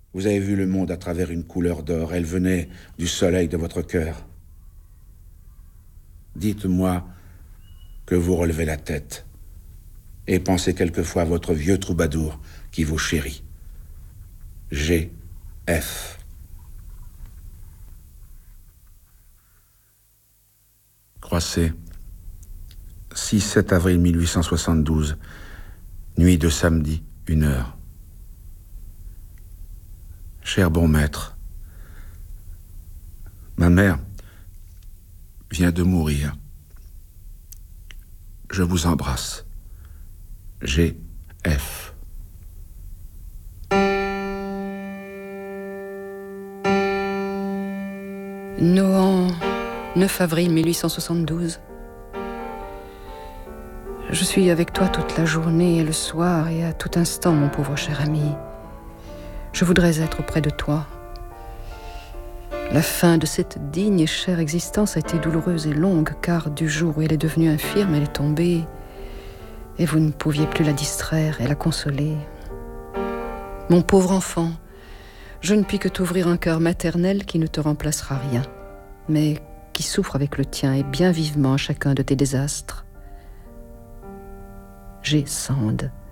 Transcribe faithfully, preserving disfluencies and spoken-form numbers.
Vous avez vu le monde à travers une couleur d'or. Elle venait du soleil de votre cœur. Dites-moi que vous relevez la tête et pensez quelquefois à votre vieux troubadour qui vous chérit. G F. Croisset, six sept avril mille huit cent soixante-douze, nuit de samedi, une heure. Cher bon maître, ma mère vient de mourir. Je vous embrasse. G F. Nohant, neuf avril mille huit cent soixante-douze. Je suis avec toi toute la journée et le soir et à tout instant, mon pauvre cher ami. Je voudrais être auprès de toi. La fin de cette digne et chère existence a été douloureuse et longue, car du jour où elle est devenue infirme, elle est tombée, et vous ne pouviez plus la distraire et la consoler. Mon pauvre enfant, je ne puis que t'ouvrir un cœur maternel qui ne te remplacera rien, mais qui souffre avec le tien et bien vivement à chacun de tes désastres. G. Sand.